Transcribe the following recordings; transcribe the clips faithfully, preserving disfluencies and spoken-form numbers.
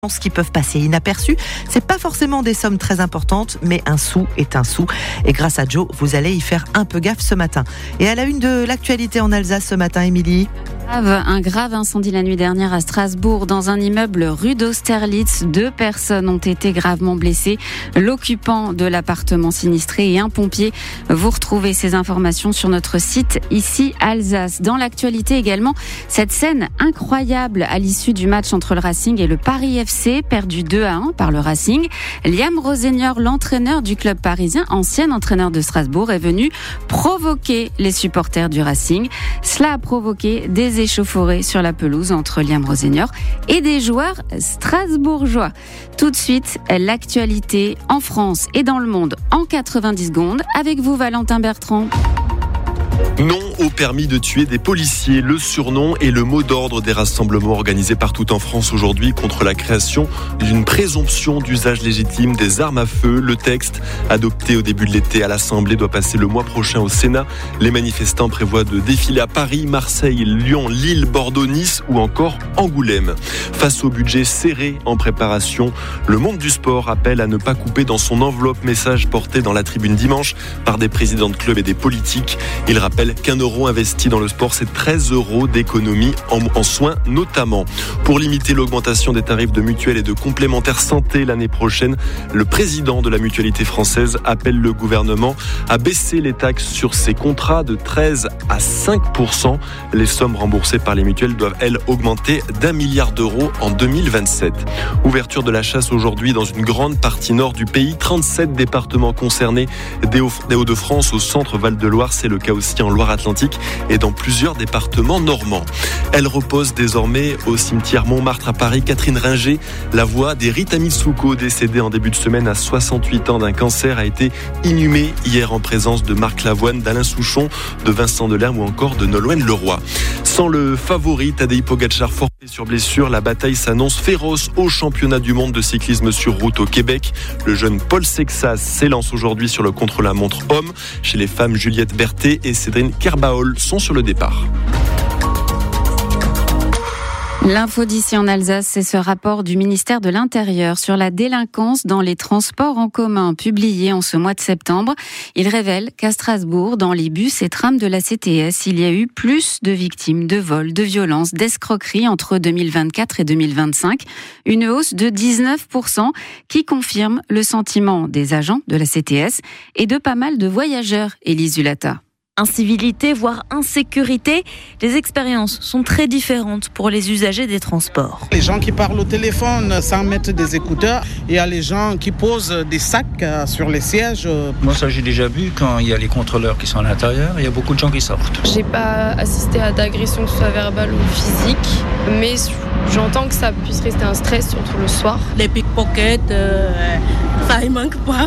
qui peuvent passer inaperçus. C'est pas forcément des sommes très importantes, mais un sou est un sou. Et grâce à Joe, vous allez y faire un peu gaffe ce matin. Et à la une de l'actualité en Alsace ce matin, Émilie. Un grave incendie la nuit dernière à Strasbourg dans un immeuble rue d'Austerlitz. Deux personnes ont été gravement blessées. L'occupant de l'appartement sinistré et un pompier. Vous retrouvez ces informations sur notre site ici Alsace. Dans l'actualité également, cette scène incroyable à l'issue du match entre le Racing et le Paris F C, perdu deux à un par le Racing. Liam Rosenior, l'entraîneur du club parisien, ancien entraîneur de Strasbourg, est venu provoquer les supporters du Racing. Cela a provoqué des échauffourées sur la pelouse entre Liam Rosenior et des joueurs strasbourgeois. Tout de suite, l'actualité en France et dans le monde en quatre-vingt-dix secondes. Avec vous, Valentin Bertrand. Non au permis de tuer des policiers, le surnom et le mot d'ordre des rassemblements organisés partout en France aujourd'hui contre la création d'une présomption d'usage légitime des armes à feu. Le texte, adopté au début de l'été à l'Assemblée, doit passer le mois prochain au Sénat. Les manifestants prévoient de défiler à Paris, Marseille, Lyon, Lille, Bordeaux, Nice ou encore Angoulême. Face au budget serré en préparation, le monde du sport appelle à ne pas couper dans son enveloppe. Message porté dans la tribune dimanche par des présidents de clubs et des politiques. Il rappelle qu'un euro investi dans le sport, c'est treize euros d'économie en, en soins notamment. Pour limiter l'augmentation des tarifs de mutuelles et de complémentaires santé l'année prochaine, le président de la mutualité française appelle le gouvernement à baisser les taxes sur ses contrats de treize à cinq pour cent. Les sommes remboursées par les mutuelles doivent, elles, augmenter d'un milliard d'euros en deux mille vingt-sept. Ouverture de la chasse aujourd'hui dans une grande partie nord du pays. trente-sept départements concernés des Hauts-de-France au centre Val-de-Loire. C'est le cas aussi en Loire-Atlantique et dans plusieurs départements normands. Elle repose désormais au cimetière Montmartre à Paris. Catherine Ringer, la voix d'Erita Mitsuko, décédée en début de semaine à soixante-huit ans d'un cancer, a été inhumée hier en présence de Marc Lavoine, d'Alain Souchon, de Vincent Delerme ou encore de Nolwenn Leroy. Sans le favori Tadej Pogačar forfait sur blessure, la bataille s'annonce féroce au championnat du monde de cyclisme sur route au Québec. Le jeune Paul Sexas s'élance aujourd'hui sur le contre-la-montre homme. Chez les femmes, Juliette Berthet et Cédrine Kerbaol sont sur le départ. L'info d'ici en Alsace, c'est ce rapport du ministère de l'Intérieur sur la délinquance dans les transports en commun, publié en ce mois de septembre. Il révèle qu'à Strasbourg, dans les bus et trams de la C T S, il y a eu plus de victimes de vols, de violences, d'escroqueries entre deux mille vingt-quatre et deux mille vingt-cinq. Une hausse de dix-neuf pour cent qui confirme le sentiment des agents de la C T S et de pas mal de voyageurs, Élise Zulata. Incivilité, voire insécurité, les expériences sont très différentes pour les usagers des transports. Les gens qui parlent au téléphone sans mettre des écouteurs, il y a les gens qui posent des sacs sur les sièges. Moi ça j'ai déjà vu quand il y a les contrôleurs qui sont à l'intérieur, il y a beaucoup de gens qui sortent. J'ai pas assisté à d'agression, que ce soit verbale ou physique, mais j'entends que ça puisse rester un stress, surtout le soir. Les pickpockets, euh, ça il manque pas.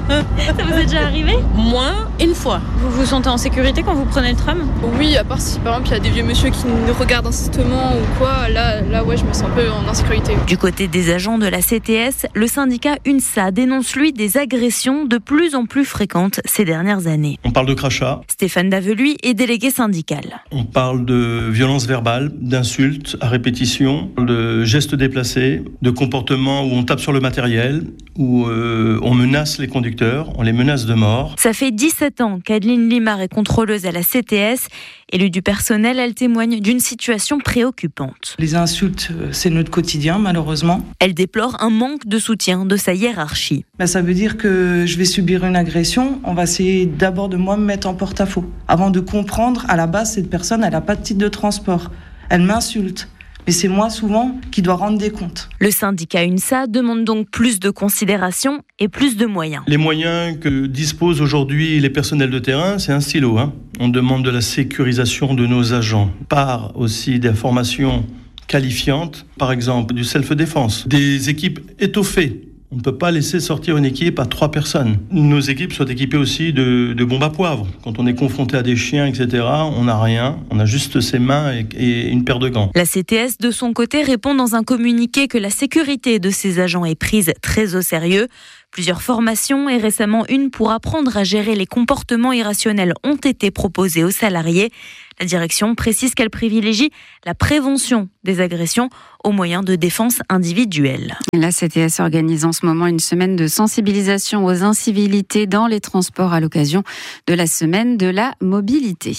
Ça vous est déjà arrivé ? Moi, une fois. Vous vous sentez en sécurité quand vous prenez le tram ? Oui, à part si par exemple il y a des vieux monsieur qui nous regardent insistement ou quoi, là, là ouais je me sens un peu en insécurité. Du côté des agents de la C T S, le syndicat UNSA dénonce lui des agressions de plus en plus fréquentes ces dernières années. On parle de crachats. Stéphane Daveluy est délégué syndical. On parle de violences verbales, d'insultes à répétition, de gestes déplacés, de comportements où on tape sur le matériel, où euh, on menace les conducteurs, on les menace de mort. Ça fait dix-sept ans qu'Adeline Limar est contrôleuse à la C T S. Élue du personnel, elle témoigne d'une situation préoccupante. Les insultes, c'est notre quotidien, malheureusement. Elle déplore un manque de soutien de sa hiérarchie. Ben, ça veut dire que je vais subir une agression. On va essayer d'abord de moi me mettre en porte-à-faux. Avant de comprendre, à la base, cette personne, elle n'a pas de titre de transport. Elle m'insulte. Mais c'est moi, souvent, qui dois rendre des comptes. Le syndicat UNSA demande donc plus de considération et plus de moyens. Les moyens que disposent aujourd'hui les personnels de terrain, c'est un stylo. Hein. On demande de la sécurisation de nos agents, par aussi des formations qualifiantes, par exemple du self-défense, des équipes étoffées. On ne peut pas laisser sortir une équipe à trois personnes. Nos équipes sont équipées aussi de, de bombes à poivre. Quand on est confronté à des chiens, et cetera, on n'a rien. On a juste ses mains et, et une paire de gants. La C T S, de son côté, répond dans un communiqué que la sécurité de ses agents est prise très au sérieux. Plusieurs formations et récemment une pour apprendre à gérer les comportements irrationnels ont été proposées aux salariés. La direction précise qu'elle privilégie la prévention des agressions aux moyens de défense individuelle. La C T S organise en ce moment une semaine de sensibilisation aux incivilités dans les transports à l'occasion de la semaine de la mobilité.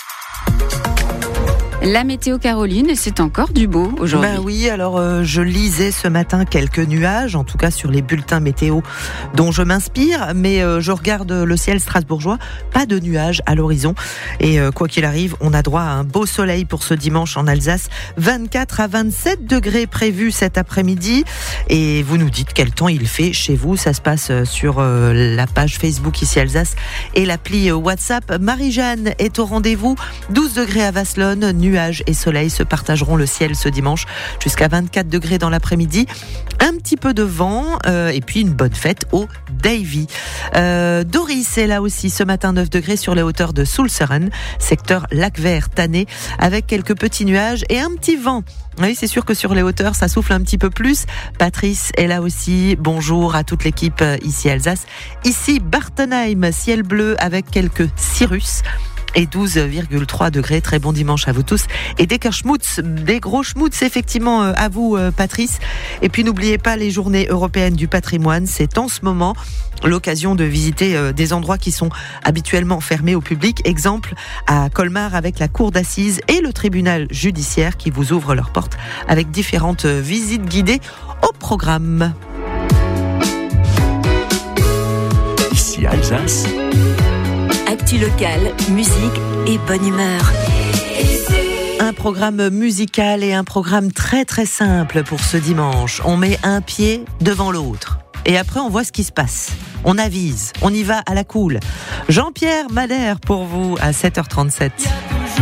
La météo, Caroline, c'est encore du beau aujourd'hui. Ben oui, alors euh, je lisais ce matin quelques nuages, en tout cas sur les bulletins météo dont je m'inspire, mais euh, je regarde le ciel strasbourgeois, pas de nuages à l'horizon. Et euh, quoi qu'il arrive, on a droit à un beau soleil pour ce dimanche en Alsace. vingt-quatre à vingt-sept degrés prévus cet après-midi. Et vous nous dites quel temps il fait chez vous. Ça se passe sur euh, la page Facebook ici Alsace et l'appli WhatsApp. Marie-Jeanne est au rendez-vous. douze degrés à Vasselonne, nuages et soleil se partageront le ciel ce dimanche jusqu'à vingt-quatre degrés dans l'après-midi. Un petit peu de vent euh, et puis une bonne fête au Davy. Euh, Doris est là aussi ce matin, neuf degrés sur les hauteurs de Soulseren, secteur lac vert tanné avec quelques petits nuages et un petit vent. Oui, c'est sûr que sur les hauteurs, ça souffle un petit peu plus. Patrice est là aussi. Bonjour à toute l'équipe ici Alsace. Ici Bartenheim, ciel bleu avec quelques cirrus. Et douze virgule trois degrés. Très bon dimanche à vous tous. Et des Kerschmutz, des gros schmutz, effectivement, à vous, Patrice. Et puis, n'oubliez pas les journées européennes du patrimoine. C'est en ce moment l'occasion de visiter des endroits qui sont habituellement fermés au public. Exemple, à Colmar avec la cour d'assises et le tribunal judiciaire qui vous ouvrent leurs portes avec différentes visites guidées au programme. Ici Alsace. Actu locale, musique et bonne humeur. Un programme musical et un programme très très simple pour ce dimanche. On met un pied devant l'autre. Et après, on voit ce qui se passe. On avise, on y va à la cool. Jean-Pierre Madère pour vous à sept heures trente-sept.